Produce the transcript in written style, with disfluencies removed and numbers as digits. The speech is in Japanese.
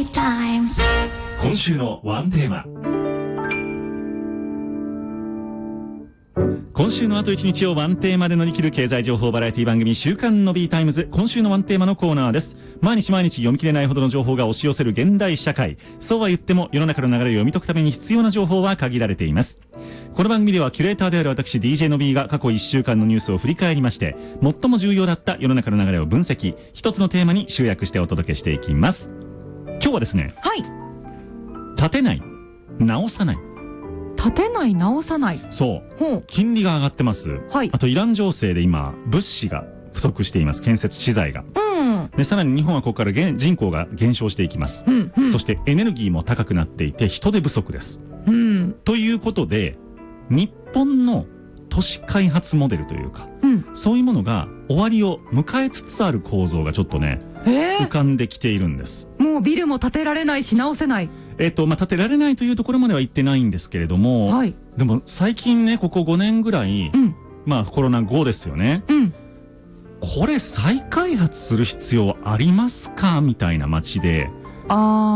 Times。 今週のワンテーマ。今週のあと1日をワンテーマで乗り切る経済情報バラエティ番組週刊の B タイムズ。今週のワンテーマのコーナーです。毎日読み切れないほどの情報が押し寄せる現代社会。そうは言っても世の中の流れを読み解くために必要な情報は限られています。この番組ではキュレーターである私 DJ の B が過去1週間のニュースを振り返りまして、最も重要だった世の中の流れを分析、一つのテーマに集約してお届けしていきます。今日はですね、 はい。 立てない、直さない。 立てない、直さない。 そう。 ほう。 金利が上がってます。 はい。 あとイラン情勢で今、物資が不足しています。建設資材が。 うん。 で、さらに日本はここから人口が減少していきます。 うん。 そしてエネルギーも高くなっていて人手不足です。 うん。 ということで、日本の都市開発モデルというか、 うん。 そういうものが終わりを迎えつつある構造がちょっとね、浮かんできているんです。 もうビルも建てられないし直せない。 建てられないというところまでは言ってないんですけれども、 はい。 でも最近ね、ここ5年ぐらい、 うん。 コロナ後ですよね。 うん。 これ再開発する必要ありますかみたいな街で、 ああ。